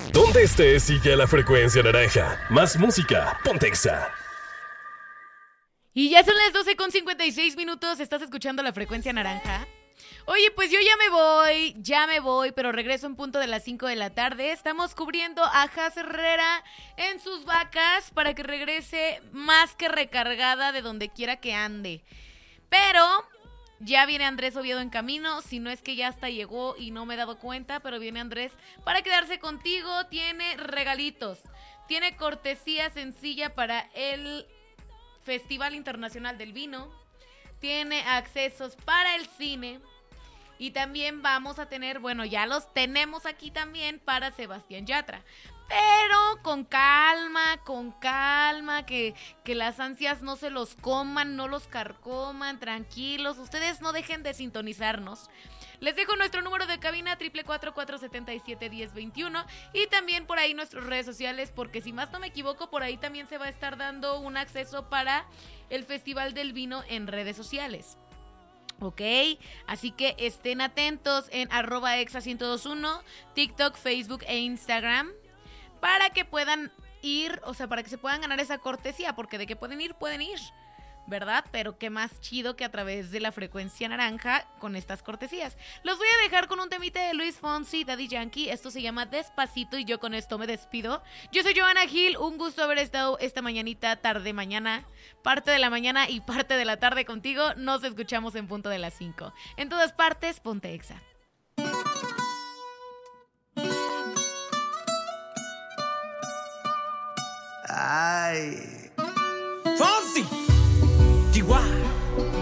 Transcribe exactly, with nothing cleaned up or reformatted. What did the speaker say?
Donde estés, sigue a la frecuencia naranja. Más música, ponte Exa. Y ya son las doce con cincuenta y seis minutos, estás escuchando la frecuencia naranja. Oye, pues yo ya me voy, ya me voy, pero regreso en punto de las cinco de la tarde. Estamos cubriendo a Jas Herrera en sus vacas para que regrese más que recargada de donde quiera que ande. Pero ya viene Andrés Oviedo en camino, si no es que ya hasta llegó y no me he dado cuenta, pero viene Andrés para quedarse contigo. Tiene regalitos, tiene cortesía sencilla para el Festival Internacional del Vino, tiene accesos para el cine y también vamos a tener, bueno, ya los tenemos aquí también para Sebastián Yatra. Pero con calma, con calma, que, que las ansias no se los coman, no los carcoman, tranquilos. Ustedes no dejen de sintonizarnos. Les dejo nuestro número de cabina, triple cuatro cuatro siete siete, diez veintiuno, y también por ahí nuestras redes sociales, porque si más no me equivoco, por ahí también se va a estar dando un acceso para el Festival del Vino en redes sociales. Ok, así que estén atentos en arroba exa ciento veintiuno, TikTok, Facebook e Instagram, para que puedan ir, o sea, para que se puedan ganar esa cortesía, porque de que pueden ir, pueden ir, ¿verdad? Pero qué más chido que a través de la frecuencia naranja con estas cortesías. Los voy a dejar con un temita de Luis Fonsi, Daddy Yankee. Esto se llama Despacito y yo con esto me despido. Yo soy Johanna Gil, un gusto haber estado esta mañanita, tarde mañana, parte de la mañana y parte de la tarde contigo. Nos escuchamos en punto de las cinco. En todas partes, ponte Exa. Ay...